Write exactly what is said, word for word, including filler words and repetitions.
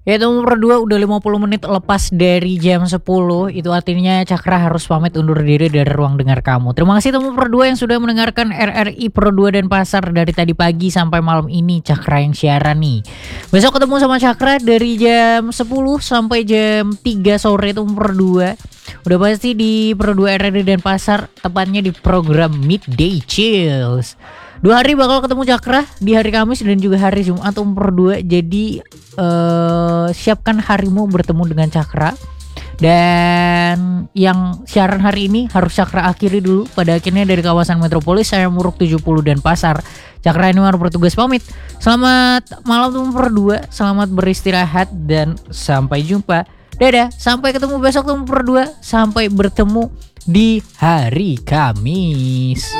Ya nomor dua udah lima puluh menit lepas dari jam sepuluh. Itu artinya Cakra harus pamit undur diri dari ruang dengar kamu. Terima kasih teman Pro dua yang sudah mendengarkan R R I Pro dua dan Pasar dari tadi pagi sampai malam ini. Cakra yang siaran nih. Besok ketemu sama Cakra dari jam sepuluh sampai jam tiga sore itu Pro dua. Udah pasti di Pro dua R R I dan Pasar, tepatnya di program Midday Chills. Dua hari bakal ketemu Cakra, di hari Kamis dan juga hari Jumat umur dua. Jadi uh, siapkan harimu bertemu dengan Cakra. Dan yang siaran hari ini harus Cakra akhiri dulu. Pada akhirnya dari kawasan metropolis saya Muruk tujuh puluh dan Pasar, Cakra ini harus bertugas pamit. Selamat malam umur dua, selamat beristirahat dan sampai jumpa. Dadah, sampai ketemu besok umur dua, sampai bertemu di hari Kamis.